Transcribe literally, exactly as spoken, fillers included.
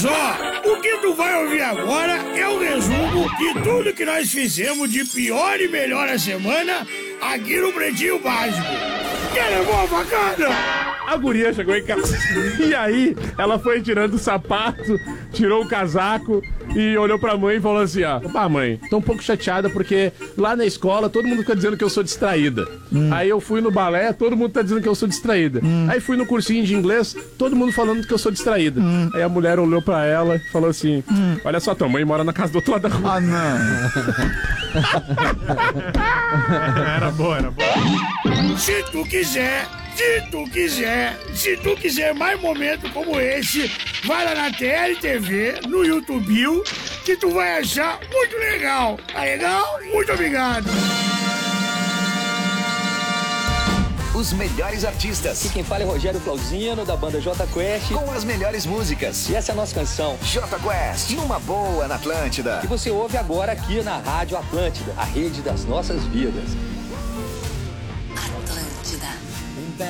só, o que tu vai ouvir agora é o resumo de tudo que nós fizemos de pior e melhor a semana aqui no Pretinho Básico. Quer levar a facada? A guria chegou em casa e aí ela foi tirando o sapato, tirou o casaco e olhou pra mãe e falou assim, ó, pá, mãe, tô um pouco chateada porque lá na escola todo mundo fica dizendo que eu sou distraída. Hum. Aí eu fui no balé, todo mundo tá dizendo que eu sou distraída. Hum. Aí fui no cursinho de inglês, todo mundo falando que eu sou distraída. Hum. Aí a mulher olhou pra ela e falou assim, hum. olha só, tua mãe mora na casa do outro lado da rua. Ah, não. Era boa, era boa. Se tu quiser... Se tu quiser, se tu quiser mais momentos como esse, vai lá na T L T V, no YouTube, que tu vai achar muito legal. Tá legal? Muito obrigado. Os melhores artistas. Aqui quem fala é Rogério Flauzino, da banda Jota Quest. Com as melhores músicas. E essa é a nossa canção. Jota Quest, numa boa na Atlântida. Que você ouve agora aqui na Rádio Atlântida, a rede das nossas vidas.